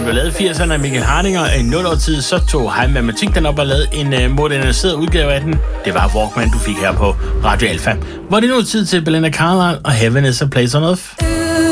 blev lavet i 80'erne af Michael Hardinger, og i 0 år tid, så tog High Matematik den op og lavede en moderniseret udgave af den. Det var Walkman, du fik her på Radio Alpha. Hvor det nu tid til Belinda Carlisle og Heaven is a Place on Earth.